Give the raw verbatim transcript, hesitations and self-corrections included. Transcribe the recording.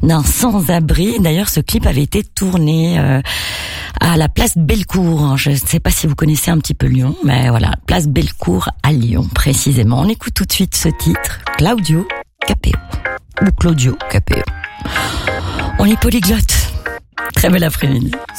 d'un sans-abri. D'ailleurs, ce clip avait été tourné euh, à la place Bellecour. Je ne sais pas si vous connaissez un petit peu Lyon, mais voilà, place Bellecour à Lyon, précisément. On écoute tout de suite ce titre, Claudio Capéo. Ou Claudio Capéo. On est polyglotte. Très bel après-midi.